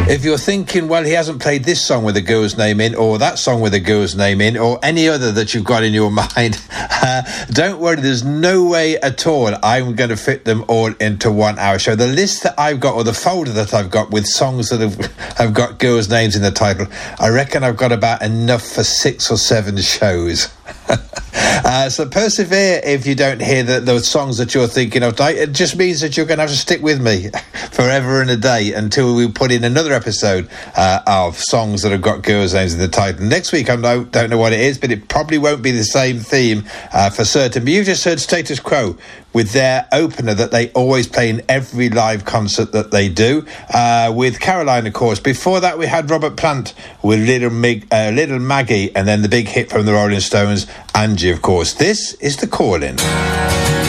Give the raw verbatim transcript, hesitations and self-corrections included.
If you're thinking, well, he hasn't played this song with a girl's name in, or that song with a girl's name in, or any other that you've got in your mind, uh, don't worry, there's no way at all I'm going to fit them all into one hour show. The list that I've got, or the folder that I've got with songs that have, have got girls' names in the title, I reckon I've got about enough for six or seven shows. uh, so persevere if you don't hear the, those songs that you're thinking of tonight. It just means that you're going to have to stick with me forever and a day until we put in another episode uh, of songs that have got girls' names in the title. Next week, I don't, don't know what it is, but it probably won't be the same theme uh, for certain. But you just heard Status Quo with their opener that they always play in every live concert that they do, uh, with Caroline, of course. Before that, we had Robert Plant with Little, Mig, uh, Little Maggie, and then the big hit from the Rolling Stones, Angie, of course. This is The Call-In.